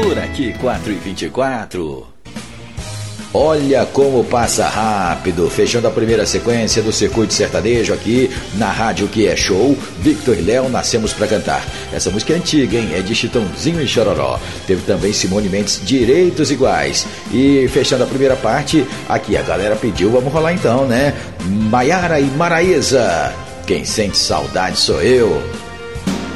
Por aqui, 4h24. Olha como passa rápido, fechando a primeira sequência do Circuito Sertanejo aqui na Rádio Que É Show. Victor e Léo, Nascemos Pra Cantar. Essa música é antiga, hein? É de Chitãozinho e Chororó. Teve também Simone Mendes, Direitos Iguais. E fechando a primeira parte, aqui a galera pediu, vamos rolar então, né? Maiara e Maraísa, Quem Sente Saudade Sou Eu.